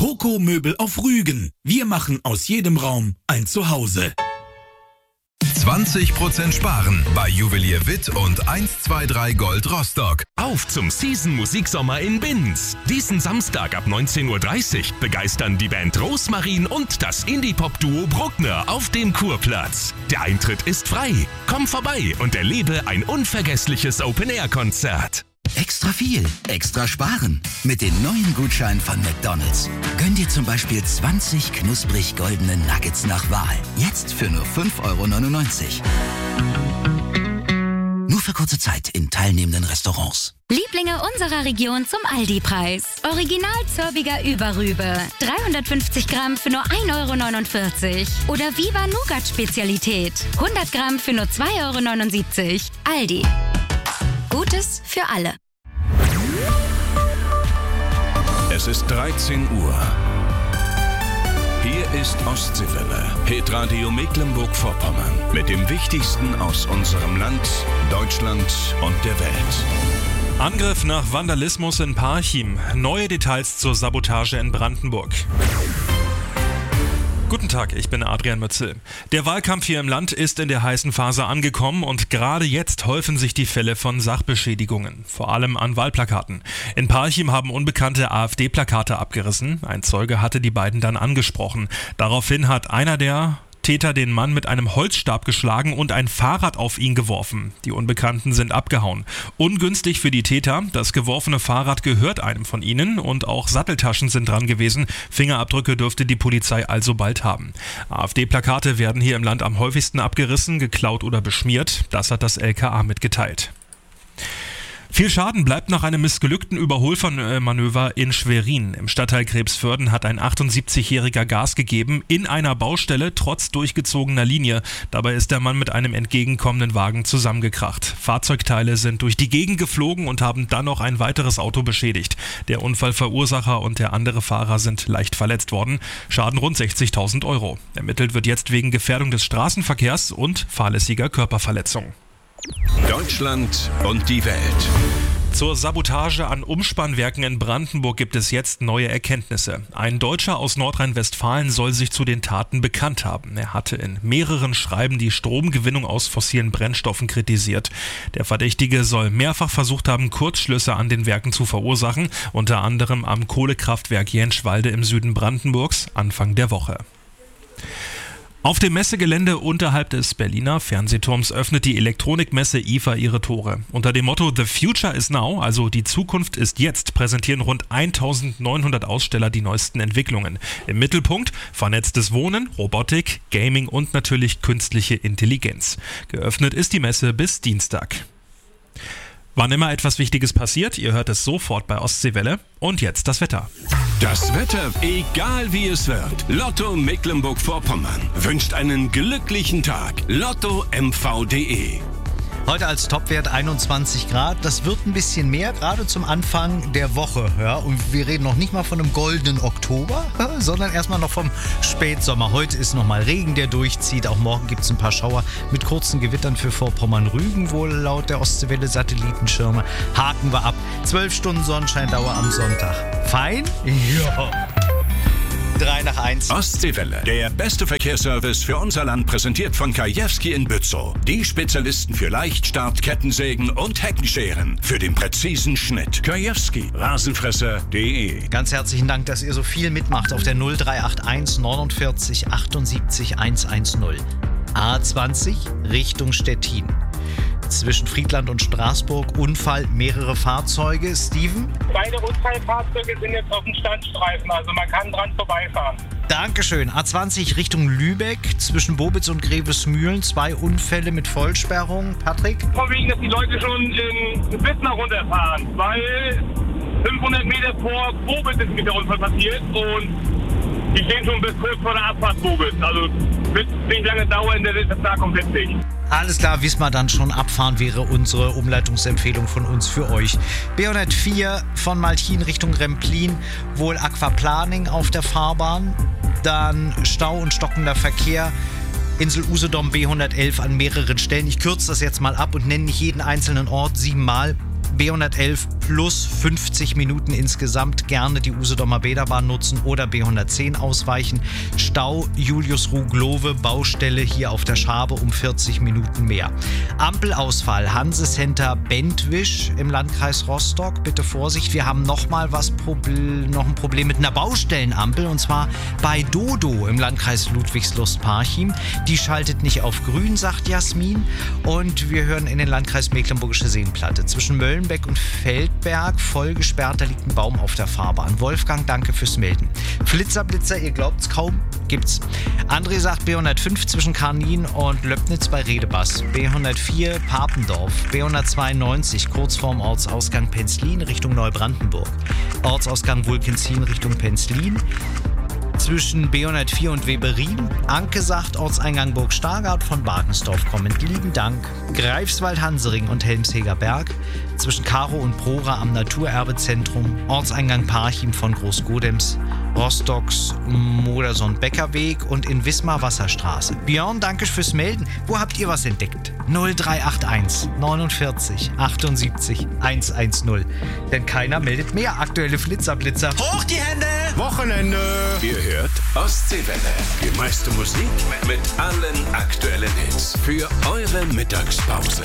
Rocco Möbel auf Rügen. Wir machen aus jedem Raum ein Zuhause. 20% sparen bei Juwelier Witt und 123 Gold Rostock. Auf zum Season-Musiksommer in Binz. Diesen Samstag ab 19:30 Uhr begeistern die Band Rosmarin und das Indie-Pop-Duo Bruckner auf dem Kurplatz. Der Eintritt ist frei. Komm vorbei und erlebe ein unvergessliches Open-Air-Konzert. Extra viel, extra sparen. Mit den neuen Gutscheinen von McDonald's. Gönn dir zum Beispiel 20 knusprig goldene Nuggets nach Wahl. Jetzt für nur 5,99 €. Nur für kurze Zeit in teilnehmenden Restaurants. Lieblinge unserer Region zum Aldi-Preis. Original Zörbiger Überrübe. 350 Gramm für nur 1,49 €. Oder Viva Nougat Spezialität. 100 Gramm für nur 2,79 €. Aldi. Gutes für alle. Es ist 13 Uhr. Hier ist Ostseewelle, Hitradio Mecklenburg-Vorpommern. Mit dem Wichtigsten aus unserem Land, Deutschland und der Welt. Angriff nach Vandalismus in Parchim. Neue Details zur Sabotage in Brandenburg. Guten Tag, ich bin Adrian Mützel. Der Wahlkampf hier im Land ist in der heißen Phase angekommen und gerade jetzt häufen sich die Fälle von Sachbeschädigungen, vor allem an Wahlplakaten. In Parchim haben Unbekannte AfD-Plakate abgerissen. Ein Zeuge hatte die beiden dann angesprochen. Daraufhin hat einer der Täter den Mann mit einem Holzstab geschlagen und ein Fahrrad auf ihn geworfen. Die Unbekannten sind abgehauen. Ungünstig für die Täter, das geworfene Fahrrad gehört einem von ihnen und auch Satteltaschen sind dran gewesen. Fingerabdrücke dürfte die Polizei also bald haben. AfD-Plakate werden hier im Land am häufigsten abgerissen, geklaut oder beschmiert. Das hat das LKA mitgeteilt. Viel Schaden bleibt nach einem missglückten Überholmanöver in Schwerin. Im Stadtteil Krebsförden hat ein 78-Jähriger Gas gegeben in einer Baustelle trotz durchgezogener Linie. Dabei ist der Mann mit einem entgegenkommenden Wagen zusammengekracht. Fahrzeugteile sind durch die Gegend geflogen und haben dann noch ein weiteres Auto beschädigt. Der Unfallverursacher und der andere Fahrer sind leicht verletzt worden. Schaden rund 60.000 €. Ermittelt wird jetzt wegen Gefährdung des Straßenverkehrs und fahrlässiger Körperverletzung. Deutschland und die Welt. Zur Sabotage an Umspannwerken in Brandenburg gibt es jetzt neue Erkenntnisse. Ein Deutscher aus Nordrhein-Westfalen soll sich zu den Taten bekannt haben. Er hatte in mehreren Schreiben die Stromgewinnung aus fossilen Brennstoffen kritisiert. Der Verdächtige soll mehrfach versucht haben, Kurzschlüsse an den Werken zu verursachen, unter anderem am Kohlekraftwerk Jenschwalde im Süden Brandenburgs Anfang der Woche. Auf dem Messegelände unterhalb des Berliner Fernsehturms öffnet die Elektronikmesse IFA ihre Tore. Unter dem Motto The Future is Now, also die Zukunft ist jetzt, präsentieren rund 1900 Aussteller die neuesten Entwicklungen. Im Mittelpunkt vernetztes Wohnen, Robotik, Gaming und natürlich künstliche Intelligenz. Geöffnet ist die Messe bis Dienstag. Wann immer etwas Wichtiges passiert, ihr hört es sofort bei Ostseewelle. Und jetzt das Wetter. Das Wetter, egal wie es wird. Lotto Mecklenburg-Vorpommern wünscht einen glücklichen Tag. LottoMV.de. Heute als Topwert 21 Grad. Das wird ein bisschen mehr, gerade zum Anfang der Woche. Ja? Und wir reden noch nicht mal von einem goldenen Oktober, sondern erstmal noch vom Spätsommer. Heute ist nochmal Regen, der durchzieht. Auch morgen gibt es ein paar Schauer mit kurzen Gewittern für Vorpommern-Rügen, wohl laut der Ostseewelle Satellitenschirme. Haken wir ab. 12 Stunden Sonnenscheindauer am Sonntag. Fein? Ja. 3 nach 1. Ostseewelle, der beste Verkehrsservice für unser Land, präsentiert von Kajewski in Bützow. Die Spezialisten für Leichtstart, Kettensägen und Heckenscheren für den präzisen Schnitt. Kajewski, Rasenfresser.de. Ganz herzlichen Dank, dass ihr so viel mitmacht auf der 0381 49 78 110. A20 Richtung Stettin. Zwischen Friedland und Straßburg Unfall, mehrere Fahrzeuge. Steven? Beide Unfallfahrzeuge sind jetzt auf dem Standstreifen, also man kann dran vorbeifahren. Dankeschön. A20 Richtung Lübeck, zwischen Bobitz und Grevesmühlen, 2 Unfälle mit Vollsperrung. Patrick? Von wegen, dass die Leute schon in Wittner runterfahren, weil 500 Meter vor Bobitz ist mit der Unfall passiert und die stehen schon bis kurz vor der Abfahrt Bobitz. Also wird nicht lange dauern, der ist da komplett dicht. Alles klar, wissen wir dann schon, abfahren wäre unsere Umleitungsempfehlung von uns für euch. B104 von Malchin Richtung Remplin, wohl Aquaplaning auf der Fahrbahn. Dann Stau und stockender Verkehr. Insel Usedom B111 an mehreren Stellen. Ich kürze das jetzt mal ab und nenne nicht jeden einzelnen Ort 7-mal. B111 plus 50 Minuten insgesamt, gerne die Usedomer Bäderbahn nutzen oder B110 ausweichen. Stau Julius-Ruh-Glowe, Baustelle hier auf der Schabe um 40 Minuten mehr. Ampelausfall Hanse Center Bentwisch im Landkreis Rostock. Bitte Vorsicht, wir haben nochmal noch ein Problem mit einer Baustellenampel und zwar bei Dodo im Landkreis Ludwigslust-Parchim. Die schaltet nicht auf grün, sagt Jasmin. Und wir hören in den Landkreis Mecklenburgische Seenplatte. Zwischen Möllenbeck und Feldberg voll gesperrt, da liegt ein Baum auf der Fahrbahn. Wolfgang, danke fürs Melden. Flitzer-Blitzer, ihr glaubt's kaum, gibt's. André sagt B105 zwischen Karnin und Löbnitz bei Redebass. B104 Papendorf. B192 kurz vorm Ortsausgang Penzlin Richtung Neubrandenburg. Ortsausgang Wulkenzin Richtung Penzlin. Zwischen B104 und Weberin. Anke sagt Ortseingang Burg Stargard von Barkensdorf kommend. Lieben Dank. Greifswald, Hansering und Helmsheger Berg. Zwischen Karo und Prora am Naturerbezentrum. Ortseingang Parchim von Großgodems. Rostocks Moderson-Becker-Weg und in Wismar Wasserstraße. Björn, danke fürs Melden. Wo habt ihr was entdeckt? 0381 49 78 110. Denn keiner meldet mehr aktuelle Flitzer-Blitzer. Hoch die Hände! Wochenende. Ihr hört Ostseewelle. Die meiste Musik mit allen aktuellen Hits für eure Mittagspause.